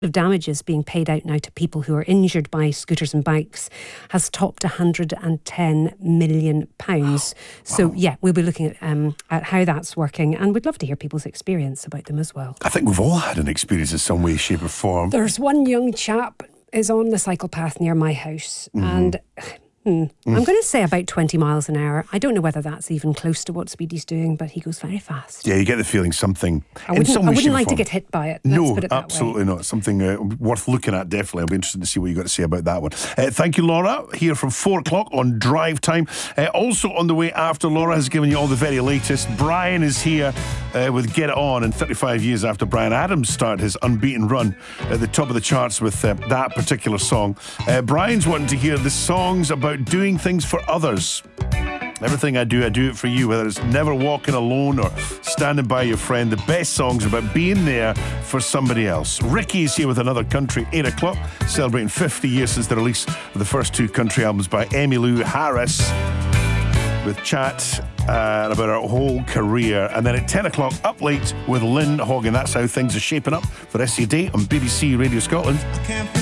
of damages being paid out now to people who are injured by scooters and bikes has topped £110 million. So yeah, we'll be looking at how that's working, and we'd love to hear people's experience about them as well. I think we've all had an experience in some way, shape or form. There's one young chap is on the cycle path near my house, and I'm going to say about 20 miles an hour. I don't know whether that's even close to what speed he's doing, but he goes very fast. Yeah, you get the feeling something. I wouldn't like to get hit by it. No, put it that absolutely way. not. Something worth looking at, definitely. I'll be interested to see what you've got to say about that one. Thank you, Laura, here from 4 o'clock on Drive Time. Also on the way after Laura has given you all the very latest, Brian is here with Get It On, and 35 years after Bryan Adams started his unbeaten run at the top of the charts with that particular song. Brian's wanting to hear the songs about doing things for others. Everything I do it for you, whether it's Never Walking Alone or Standing By Your Friend. The best songs about being there for somebody else. Ricky's here with another country, 8 o'clock, celebrating 50 years since the release of the first 2 country albums by Emmylou Harris, with chat about her whole career. And then at 10 o'clock, Up Late with Lynn Hogan. That's how things are shaping up for SC Day on BBC Radio Scotland.